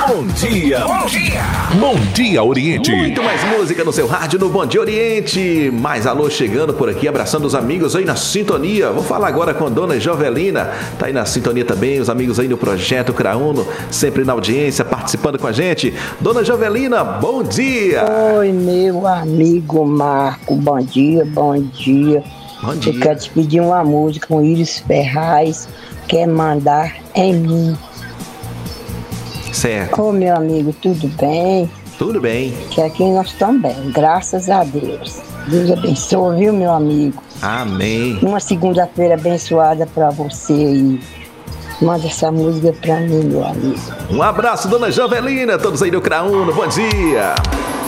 Bom dia. Bom dia. Bom dia, Oriente. Muito mais música no seu rádio no Bom Dia Oriente. Mais alô chegando por aqui, abraçando os amigos aí na sintonia. Vou falar agora com a dona Jovelina. Tá aí na sintonia também, os amigos aí no Projeto CRA-UNO, sempre na audiência, participando com a gente. Dona Jovelina, bom dia. Oi, meu amigo Marco, bom dia, bom dia. Bom dia. Eu quero te pedir uma música com Iris Ferraz, quer mandar em mim. Certo. Ô, meu amigo, tudo bem? Tudo bem. Que aqui nós estamos bem, graças a Deus. Deus abençoe, viu, meu amigo? Amém. Uma segunda-feira abençoada pra você aí. Manda essa música pra mim, meu amigo. Um abraço, dona Jovelina, todos aí do CRA-UNO, bom dia.